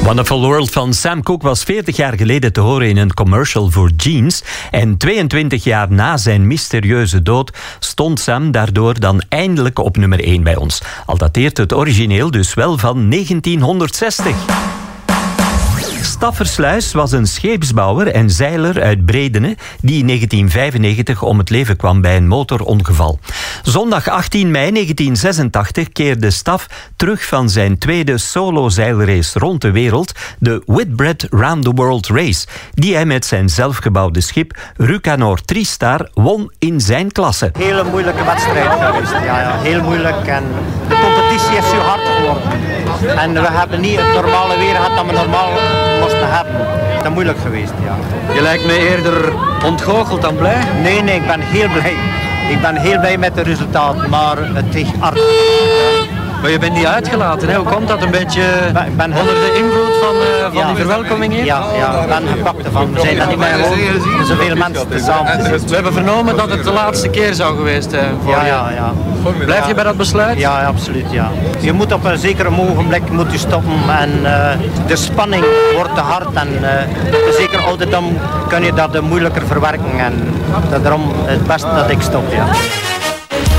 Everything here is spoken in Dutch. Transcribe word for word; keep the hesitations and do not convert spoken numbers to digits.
Wonderful World van Sam Cooke was veertig jaar geleden te horen in een commercial voor jeans. En tweeëntwintig jaar na zijn mysterieuze dood stond Sam daardoor dan eindelijk op nummer één bij ons. Al dateert het origineel dus wel van negentienhonderdzestig. Staffersluis was een scheepsbouwer en zeiler uit Bredene die in negentien vijfennegentig om het leven kwam bij een motorongeval. Zondag achttien mei negentien zesentachtig keerde Staff terug van zijn tweede solo-zeilrace rond de wereld, de Whitbread Round the World Race, die hij met zijn zelfgebouwde schip Rucanor Tristar won in zijn klasse. Hele moeilijke wedstrijd geweest, ja, ja, heel moeilijk en de competitie is zo hard geworden. En we hebben niet het normale weer gehad dat we normaal moesten hebben. Dat is moeilijk geweest, ja. Je lijkt me eerder ontgoocheld dan blij. Nee, nee, ik ben heel blij. Ik ben heel blij met het resultaat, maar het is hard. Maar je bent niet uitgelaten, hè? Hoe komt dat? Een beetje ben, ben onder de invloed van, uh, van ja, die verwelkoming hier? Ja, ja, ik ben gepakt ervan. We zijn dat niet meer gewoon zoveel mensen tezamen. We hebben vernomen dat het de laatste keer zou geweest zijn voor ja, je. Ja, ja. Blijf je bij dat besluit? Ja, ja, absoluut, ja. Je moet op een zeker ogenblik moet je stoppen en uh, de spanning wordt te hard en uh, zeker ouderdom kun je dat moeilijker verwerken en daarom het beste dat ik stop, ja.